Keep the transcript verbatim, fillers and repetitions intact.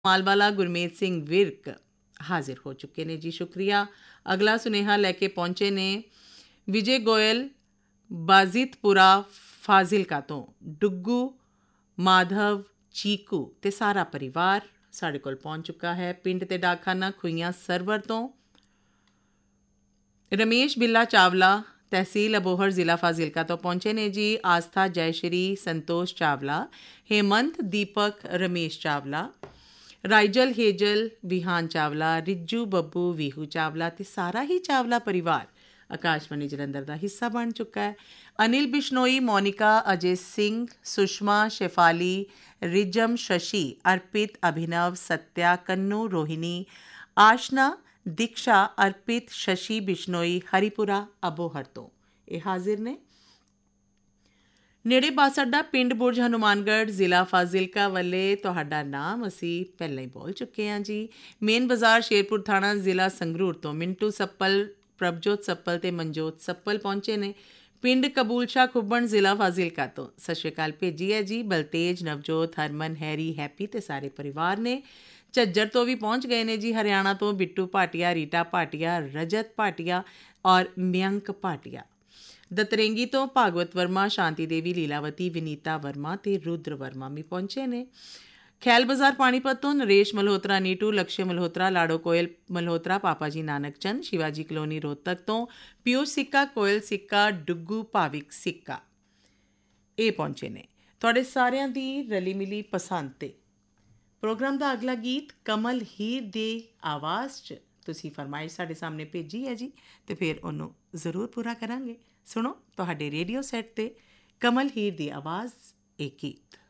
मालवाला गुरमीत सिंह विरक हाजिर हो चुके ने जी, शुक्रिया। अगला सुनेहा लैके पहुंचे ने विजय गोयल बाजितपुरा फाजिलका तो डुग्गू माधव चीकू ते सारा परिवार साढ़े कोल पहुंच चुका है। पिंड ते डाकखाना खुइयां सरवर तो रमेश बिल्ला चावला तहसील अबोहर ज़िला फाजिलका तो पहुंचे ने जी। आस्था जयश्री संतोष चावला, हेमंत दीपक रमेश चावला, राइजल हेजल विहान चावला, रिज्जू बब्बू वीहू चावला ते सारा ही चावला परिवार आकाशवाणी जलंधर का हिस्सा बन चुका है। अनिल बिश्नोई, मोनिका, अजय सिंह, सुषमा, शेफाली, रिजम, शशि, अर्पित, अभिनव, सत्या, कन्नू, रोहिणी, आशना, दीक्षा, अर्पित, शशि बिश्नोई हरिपुरा अबोहर तो ये हाजिर ने। नेड़े ਬੱਸ ਅੱਡਾ ਪਿੰਡ ਬੁਰਜ ਹਨੂਮਾਨਗੜ੍ਹ ਜ਼ਿਲ੍ਹਾ ਫਾਜ਼ਿਲਕਾ ਵੱਲੇ ਤੁਹਾਡਾ ਨਾਮ ਅਸੀਂ ਪਹਿਲਾਂ ਹੀ ਬੋਲ ਚੁੱਕੇ ਹਾਂ ਜੀ। ਮੇਨ ਬਾਜ਼ਾਰ ਸ਼ੇਰਪੁਰ ਥਾਣਾ ਜ਼ਿਲ੍ਹਾ ਸੰਗਰੂਰ ਤੋਂ ਮਿੰਟੂ ਸੱਪਲ, ਪ੍ਰਭਜੋਤ ਸੱਪਲ ਤੇ ਮਨਜੋਤ ਸੱਪਲ ਪਹੁੰਚੇ ਨੇ। ਪਿੰਡ ਕਬੂਲਸ਼ਾ ਖੁੱਬਣ ਜ਼ਿਲ੍ਹਾ ਫਾਜ਼ਿਲਕਾ ਤੋਂ ਸਤਿ ਸ਼੍ਰੀ ਅਕਾਲ ਭੇਜੀ ਹੈ ਜੀ। ਬਲਤੇਜ, ਨਵਜੋਤ, ਹਰਮਨ, ਹੈਰੀ, ਹੈਪੀ ਤੇ ਸਾਰੇ ਪਰਿਵਾਰ ਨੇ। ਝੱਜਰ ਤੋਂ ਵੀ ਪਹੁੰਚ ਗਏ ਨੇ ਜੀ। ਹਰਿਆਣਾ ਤੋਂ ਬਿੱਟੂ ਭਾਟੀਆ, ਰੀਟਾ ਭਾਟੀਆ, ਰਜਤ ਭਾਟੀਆ ਔਰ ਮਯੰਕ ਭਾਟੀਆ। दतरेंगी तो भागवत वर्मा, शांति देवी, लीलावती, विनीता वर्मा ते रुद्र वर्मा भी पहुंचे ने। खैल बाजार पानीपत तो नरेश मल्होत्रा, नीटू, लक्ष्य मल्होत्रा, लाड़ो कोयल मल्होत्रा, पापा जी नानक चंद, शिवाजी कलोनी रोहतक तो पीयूष सिक्का, कोयल सिक्का, डुग्गू भाविक सिक्का ये पहुंचे ने। तुहाडे सारिਆਂ ਦੀ रली मिली पसंद ते प्रोग्राम का अगला गीत कमल हीर दे आवाज़ च तुसी फरमाइश साढ़े सामने भेजी है जी, तो फिर उन्होंने जरूर पूरा करांगे। सुनो तुहाडे रेडियो सैट ते कमल हीर दी आवाज़ एक गीत।